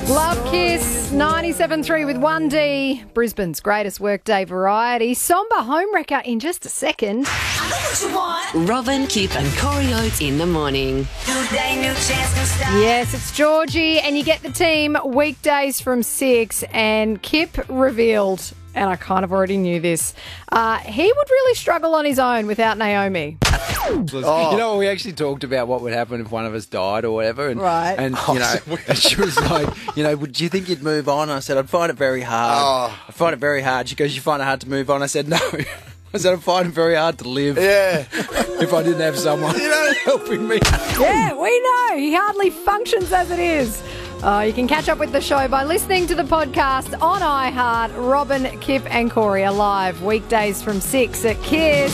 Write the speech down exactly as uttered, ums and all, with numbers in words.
Love Kiss, ninety-seven point three with one D, Brisbane's greatest workday variety. Somber home wrecker in just a second. I know what you want. Robin, Kip and Corey Oates in the morning. New day, new chance, new start. Yes, it's Georgie, and you get the team weekdays from six. And Kip revealed, and I kind of already knew this, uh, he would really struggle on his own without Naomi. Oh. You know, we actually talked about what would happen if one of us died or whatever. And, Right. And, you know, and she was like, you know, would you think you'd move on? I said, I'd find it very hard. Oh. I find it very hard. She goes, you find it hard to move on? I said, no. I said, I find it very hard to live Yeah. if I didn't have someone You know- helping me. Yeah, we know. He hardly functions as it is. Uh, you can catch up with the show by listening to the podcast on iHeart. Robin, Kip and Corey are live weekdays from six at Kiss.